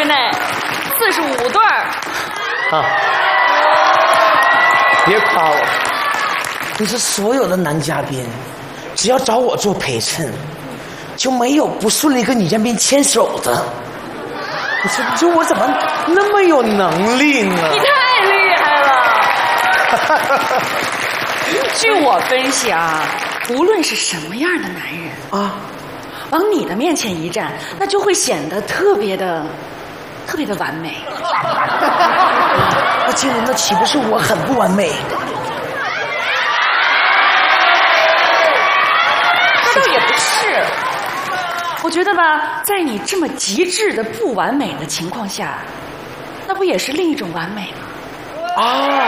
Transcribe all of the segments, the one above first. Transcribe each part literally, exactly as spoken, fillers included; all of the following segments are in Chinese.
之内，四十五对儿。 啊！别夸我，你是所有的男嘉宾，只要找我做陪衬，就没有不顺利跟女嘉宾牵手的。你说，你说我怎么那么有能力呢？ 你太厉害了！据我分析啊，无论是什么样的男人啊， 往你的面前一站，那就会显得特别的、特别的完美。 那经理，那岂不是我很不完美？ 那倒也不是。我觉得吧，在你这么极致的不完美的情况下，那不也是另一种完美吗？ 啊，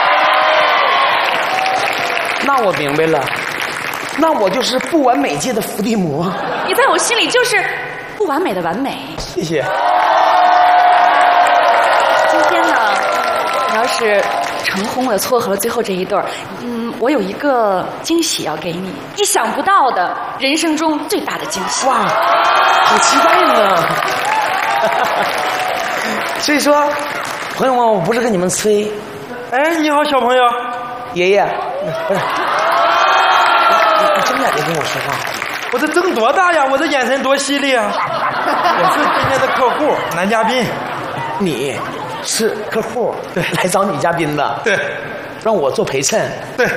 那我明白了，那我就是不完美界的伏地魔。 你在我心里就是不完美的完美。 谢谢。 今天呢，你要是成功的撮合了最后这一对儿，嗯，我有一个惊喜要给你，意想不到的人生中最大的惊喜。 哇，好期待呢！所以说，朋友们，我不是跟你们吹。 哎，你好，小朋友。 爷爷，不是，你你睁眼睛跟我说话。 我这睁多大呀？我这眼神多犀利啊！我是今天的客户，男嘉宾。 你是客户，对，来找女嘉宾的， 对， 让我做陪衬， 对。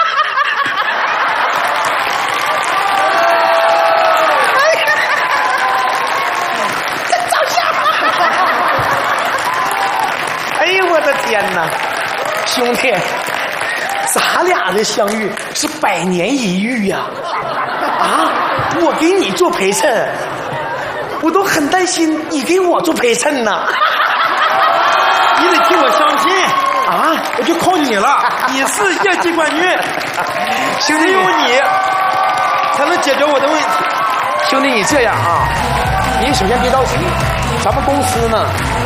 哎呦我的天哪，兄弟，咱俩的相遇是百年一遇呀！啊，我给你做陪衬，我都很担心你给我做陪衬呢。 你得替我相亲啊！ 我就靠你了，你是业绩冠军， 兄弟， 只有你才能解决我的问题。 兄弟，你这样啊，你首先别着急，咱们公司呢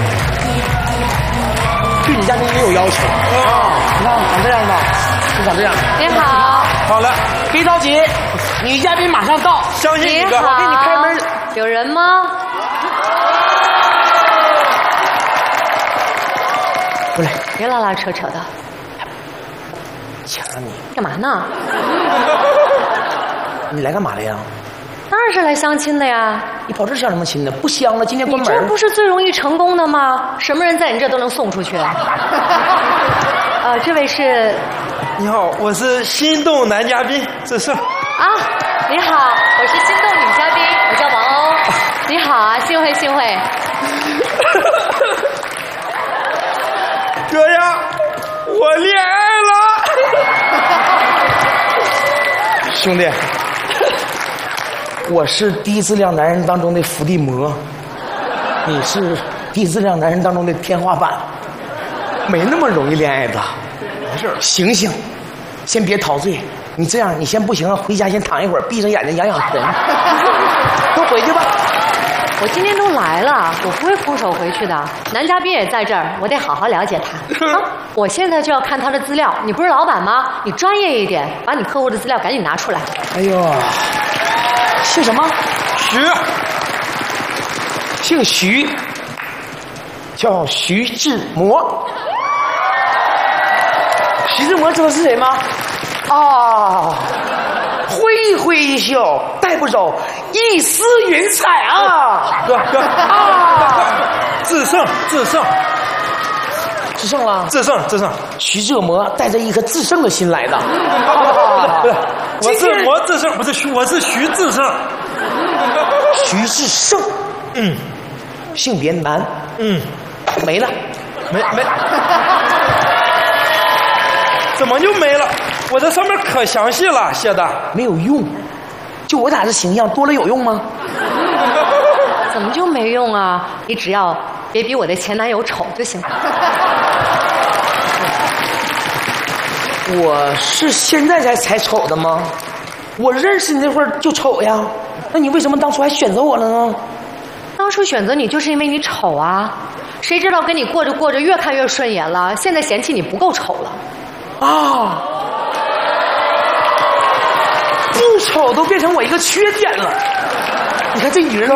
对你嘉宾也有要求啊。你看，长这样吧，就长这样。 您好， 好了， 别着急，女嘉宾马上到。 相信你个， 好， 给你开门。 有人吗？ 过来， 别拉拉扯扯的， 掐你干嘛呢？ 你来干嘛来呀？ 当然是来相亲的呀。 你跑这相什么亲呢？不香了，今天关门。 你这不是最容易成功的吗？什么人在你这都能送出去。呃，这位是。 你好，我是心动男嘉宾志胜。 啊，你好，我是心动女嘉宾，我叫王欧。你好啊，幸会幸会。 哥呀，我恋爱了！兄弟，我是低质量男人当中的伏地魔，你是低质量男人当中的天花板，没那么容易恋爱的。 没事， 醒醒，先别陶醉。你这样，你先不行啊，回家先躺一会儿，闭上眼睛养养神。都回去吧。 我今天都来了，我不会空手回去的。男嘉宾也在这儿，我得好好了解他。啊，我现在就要看他的资料。你不是老板吗？你专业一点，把你客户的资料赶紧拿出来。 哎呦，姓什么？ 徐， 姓徐，叫徐志摩。徐志摩知道是谁吗？啊，挥挥衣袖，带不走一丝云彩啊！ 哥哥啊！制胜，制胜， 制胜了！ 制胜，制胜！ 徐志摩带着一颗制胜的心来的。 啊、我是魔制胜，不是徐，我是徐制胜。 徐志胜， 嗯， 性别男， 嗯， 没了， 没没。怎么就没了？我这上面可详细了，写的没有用。就我俩这形象，多了有用吗？ 怎么就没用啊？你只要别比我的前男友丑就行。 我是现在才才丑的吗？我认识你那会儿就丑呀。那你为什么当初还选择我了呢？ 当初选择你就是因为你丑啊。谁知道跟你过着过着越看越顺眼了，现在嫌弃你不够丑了。 啊，不丑都变成我一个缺点了。你看这女人。